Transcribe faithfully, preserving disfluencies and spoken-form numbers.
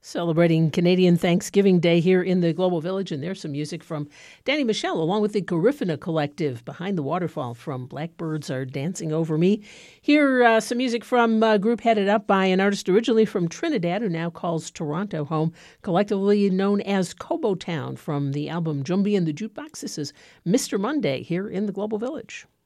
Celebrating Canadian Thanksgiving Day here in the Global Village, and there's some music from Danny Michel along with the Garifuna Collective, Behind the Waterfall from Blackbirds Are Dancing Over Me. Here, uh, some music from a group headed up by an artist originally from Trinidad who now calls Toronto home, collectively known as Cobo Town, from the album Jumbie and the Jukebox. This is Mister Monday here in the Global Village.